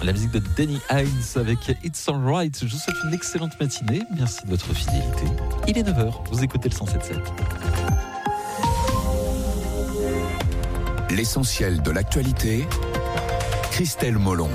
La musique de Danny Hines avec It's Alright. Je vous souhaite une excellente matinée. Merci de votre fidélité. Il est 9h, vous écoutez le 107.7. L'essentiel de l'actualité, Christelle Molon.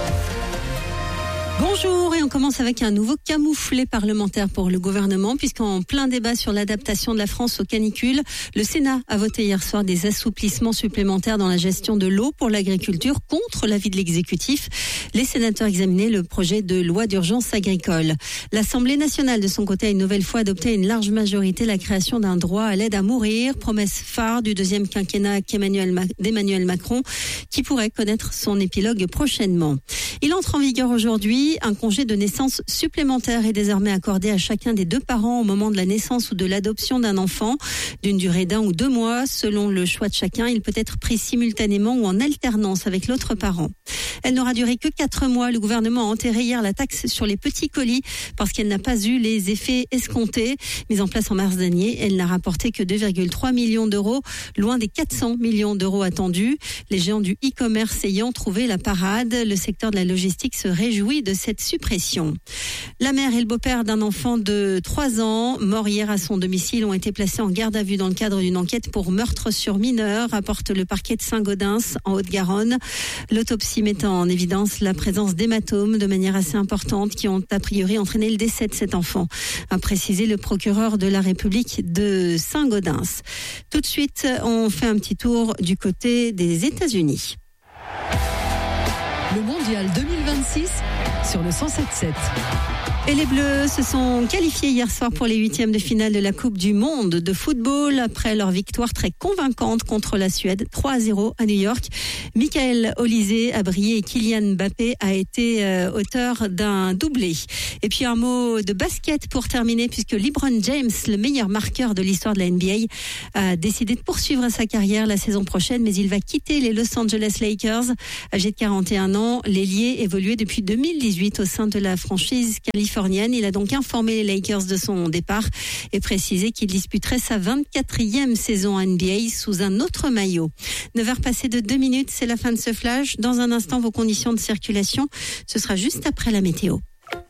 Bonjour, et on commence avec un nouveau camouflet parlementaire pour le gouvernement, puisqu'en plein débat sur l'adaptation de la France aux canicules, le Sénat a voté hier soir des assouplissements supplémentaires dans la gestion de l'eau pour l'agriculture contre l'avis de l'exécutif. Les sénateurs examinaient le projet de loi d'urgence agricole. L'Assemblée nationale, de son côté, a une nouvelle fois adopté à une large majorité la création d'un droit à l'aide à mourir, promesse phare du deuxième quinquennat d'Emmanuel Macron, qui pourrait connaître son épilogue prochainement. Il entre en vigueur aujourd'hui. Un congé de naissance supplémentaire est désormais accordé à chacun des deux parents au moment de la naissance ou de l'adoption d'un enfant, d'une durée d'1 ou 2 mois. Selon le choix de chacun, il peut être pris simultanément ou en alternance avec l'autre parent. Elle n'aura duré que 4 mois. Le gouvernement a enterré hier la taxe sur les petits colis parce qu'elle n'a pas eu les effets escomptés. Mise en place en mars dernier, elle n'a rapporté que 2,3 millions d'euros, loin des 400 millions d'euros attendus. Les géants du e-commerce ayant trouvé la parade, le secteur de la logistique se réjouit de cette suppression. La mère et le beau-père d'un enfant de 3 ans, mort hier à son domicile, ont été placés en garde à vue dans le cadre d'une enquête pour meurtre sur mineur, rapporte le parquet de Saint-Gaudens en Haute-Garonne. L'autopsie mettant en évidence la présence d'hématomes de manière assez importante qui ont a priori entraîné le décès de cet enfant, a précisé le procureur de la République de Saint-Gaudens. Tout de suite, on fait un petit tour du côté des États-Unis. Le Mondial 2026 sur le 107.7. Et les Bleus se sont qualifiés hier soir pour les 8e de finale de la Coupe du Monde de football après leur victoire très convaincante contre la Suède, 3-0 à New York. Michael Olise a brillé et Kylian Mbappé a été auteur d'un doublé. Et puis un mot de basket pour terminer, puisque LeBron James, le meilleur marqueur de l'histoire de la NBA, a décidé de poursuivre sa carrière la saison prochaine, mais il va quitter les Los Angeles Lakers. Âgé de 41 ans, l'ailier évoluait depuis 2018 au sein de la franchise californienne. Il a donc informé les Lakers de son départ et précisé qu'il disputerait sa 24e saison NBA sous un autre maillot. 9h passées de 2 minutes, c'est la fin de ce flash. Dans un instant, vos conditions de circulation, ce sera juste après la météo.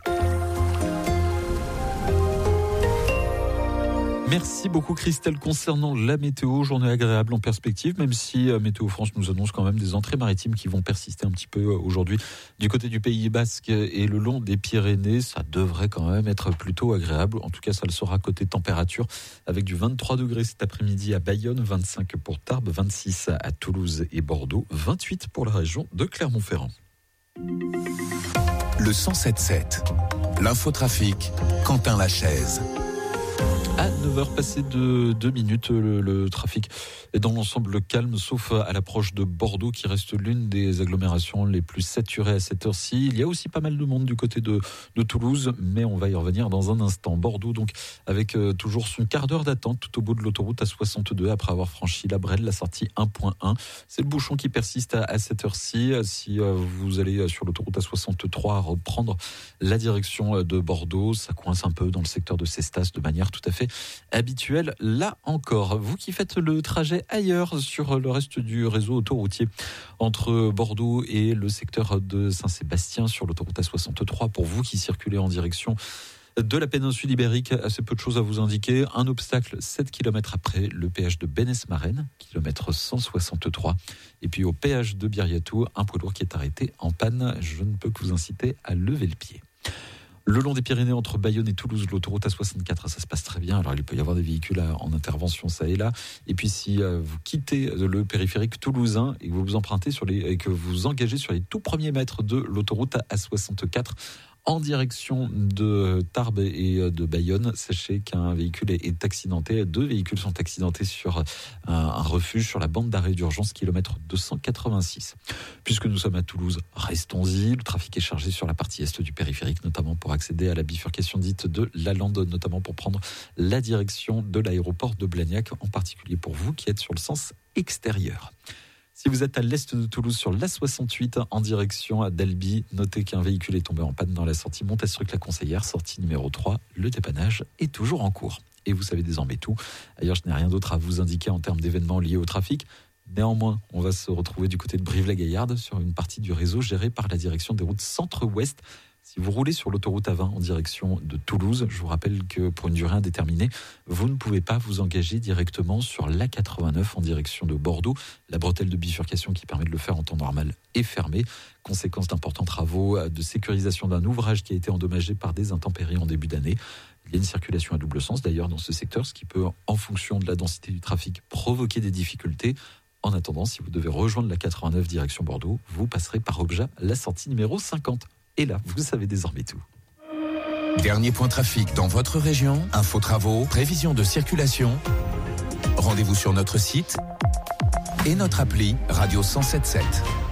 Merci beaucoup Christelle. Concernant la météo, journée agréable en perspective, même si Météo France nous annonce quand même des entrées maritimes qui vont persister un petit peu aujourd'hui du côté du Pays Basque et le long des Pyrénées. Ça devrait quand même être plutôt agréable. En tout cas, ça le sera côté température avec du 23 degrés cet après-midi à Bayonne, 25 pour Tarbes, 26 à Toulouse et Bordeaux, 28 pour la région de Clermont-Ferrand. Le 107.7. L'infotrafic, Quentin Lachaise. À 9h passées de 2 minutes, le trafic est dans l'ensemble calme, sauf à l'approche de Bordeaux, qui reste l'une des agglomérations les plus saturées à cette heure-ci. Il y a aussi pas mal de monde du côté de Toulouse, mais on va y revenir dans un instant. Bordeaux, donc, avec toujours son quart d'heure d'attente tout au bout de l'autoroute A62, après avoir franchi la Brelle, la sortie 1.1. C'est le bouchon qui persiste à cette heure-ci. Si vous allez sur l'autoroute A63 reprendre la direction de Bordeaux, ça coince un peu dans le secteur de Cestas de manière tout à fait habituel. Là encore, vous qui faites le trajet ailleurs sur le reste du réseau autoroutier entre Bordeaux et le secteur de Saint-Sébastien sur l'autoroute A63, pour vous qui circulez en direction de la péninsule ibérique, assez peu de choses à vous indiquer. Un obstacle 7 km après le péage de Bénès-Marraine, kilomètre 163. Et puis au péage de Biriatou, un poids lourd qui est arrêté en panne. Je ne peux que vous inciter à lever le pied. Le long des Pyrénées, entre Bayonne et Toulouse, l'autoroute A64, ça se passe très bien. Alors, il peut y avoir des véhicules en intervention, ça et là. Et puis, si vous quittez le périphérique toulousain et que vous empruntez et que vous engagez sur les tout premiers mètres de l'autoroute A64, en direction de Tarbes et de Bayonne, sachez qu'un véhicule est accidenté. 2 véhicules sont accidentés sur un refuge sur la bande d'arrêt d'urgence, kilomètre 286. Puisque nous sommes à Toulouse, restons-y. Le trafic est chargé sur la partie est du périphérique, notamment pour accéder à la bifurcation dite de la Lande, notamment pour prendre la direction de l'aéroport de Blagnac, en particulier pour vous qui êtes sur le sens extérieur. Si vous êtes à l'est de Toulouse sur l'A68 en direction d'Albi, notez qu'un véhicule est tombé en panne dans la sortie Montastruc-la-Conseillère, sortie numéro 3. Le dépannage est toujours en cours. Et vous savez désormais tout. Ailleurs, je n'ai rien d'autre à vous indiquer en termes d'événements liés au trafic. Néanmoins, on va se retrouver du côté de Brive-la-Gaillarde sur une partie du réseau gérée par la direction des routes Centre-Ouest. Si vous roulez sur l'autoroute A20 en direction de Toulouse, je vous rappelle que pour une durée indéterminée, vous ne pouvez pas vous engager directement sur l'A89 en direction de Bordeaux. La bretelle de bifurcation qui permet de le faire en temps normal est fermée. Conséquence d'importants travaux de sécurisation d'un ouvrage qui a été endommagé par des intempéries en début d'année. Il y a une circulation à double sens d'ailleurs dans ce secteur, ce qui peut, en fonction de la densité du trafic, provoquer des difficultés. En attendant, si vous devez rejoindre la 89 direction Bordeaux, vous passerez par Objat, la sortie numéro 50. Et là, vous savez désormais tout. Dernier point trafic dans votre région, infos travaux, prévision de circulation. Rendez-vous sur notre site et notre appli Radio 107.7.